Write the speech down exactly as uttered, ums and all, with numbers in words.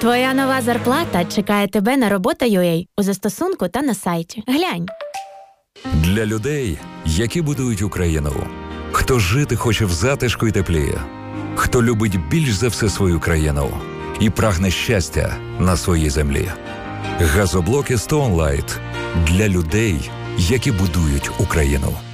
Твоя нова зарплата чекає тебе на робота.ua у застосунку та на сайті. Глянь. Для людей, які будують Україну. Хто жити хоче в затишку і теплі. Хто любить більш за все свою країну і прагне щастя на своїй землі. Газоблоки Stone Light для людей, які будують Україну.